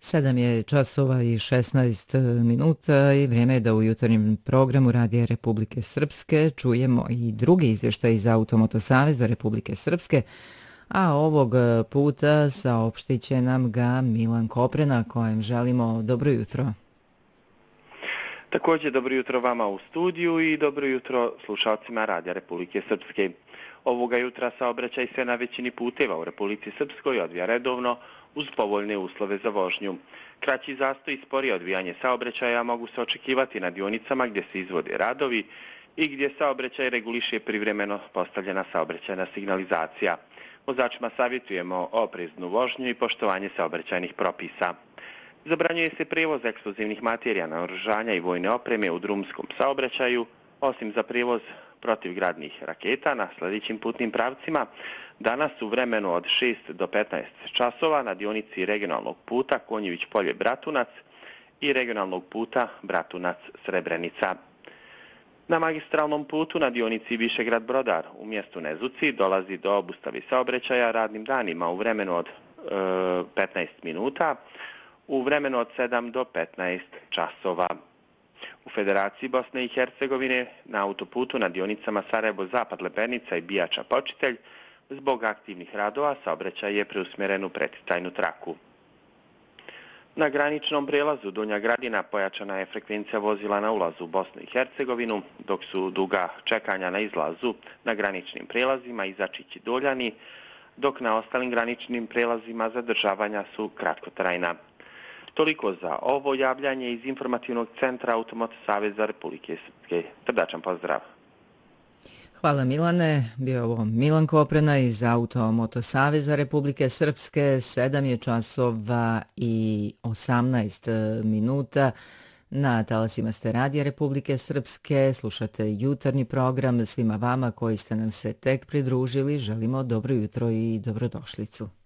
7 je časova i 16 minuta i vrijeme je da u jutarnjem programu Radija Republike Srpske čujemo i drugi izvještaj iz Automoto Saveza Republike Srpske, a ovog puta saopštit će nam ga Milan Koprena, kojem želimo dobro jutro. Također dobro jutro vama u studiju i dobro jutro slušalcima Radija Republike Srpske. Ovoga jutra saobraćaj se na većini puteva u Republici Srpskoj odvija redovno uz povoljne uslove za vožnju. Kraći zastoj i sporije odvijanje saobraćaja mogu se očekivati na dionicama gdje se izvode radovi i gdje saobraćaj reguliše privremeno postavljena saobraćajna signalizacija. Vozačima savjetujemo opreznu vožnju i poštovanje saobraćajnih propisa. Zabranjuje se prijevoz eksplozivnih materija, naoružanja i vojne opreme u drumskom saobraćaju, osim za prijevoz protivgradnih raketa na sljedećim putnim pravcima. Danas u vremenu od 6 do 15 časova na dionici regionalnog puta Konjević polje Bratunac i regionalnog puta Bratunac Srebrenica. Na magistralnom putu na dionici Višegrad Brodar u mjestu Nezuci dolazi do obustavi saobraćaja radnim danima u vremenu od 15 minuta, u vremenu od 7 do 15 časova. U Federaciji Bosne i Hercegovine na autoputu na dionicama Sarajevo-Zapad Lepenica i Bijača-Počitelj zbog aktivnih radova saobraćaj je preusmjeren u preticajnu traku. Na graničnom prijelazu Donja Gradina pojačana je frekvencija vozila na ulazu u Bosnu i Hercegovinu, dok su duga čekanja na izlazu na graničnim prijelazima Izačić i Doljani, dok na ostalim graničnim prijelazima zadržavanja su kratkotrajna. Toliko za ovo javljanje iz informativnog centra Automoto Saveza Republike Srpske. Srdačan pozdrav. Hvala Milane, bio ovo Milan Koprena iz Automoto Saveza Republike Srpske. 7 je časova i 18 minuta. Na talasima ste Radija Republike Srpske, slušate jutarnji program. Svima vama koji ste nam se tek pridružili želimo dobro jutro i dobrodošlicu.